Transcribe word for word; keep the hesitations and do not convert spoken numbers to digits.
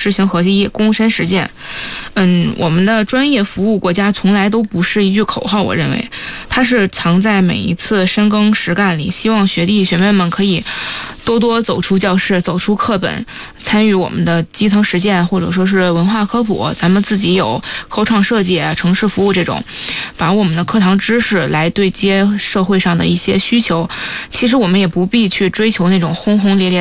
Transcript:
知行合一、躬身实践。嗯，我们的专业服务国家从来都不是一句口号，我认为它是藏在每一次深耕实干里。希望学弟学妹们可以多多走出教室，走出课本，参与我们的基层实践，或者说是文化科普。咱们自己有口创设计、城市服务这种，把我们的课堂知识来对接社会上的一些需求。其实我们也不必去追求那种轰轰烈烈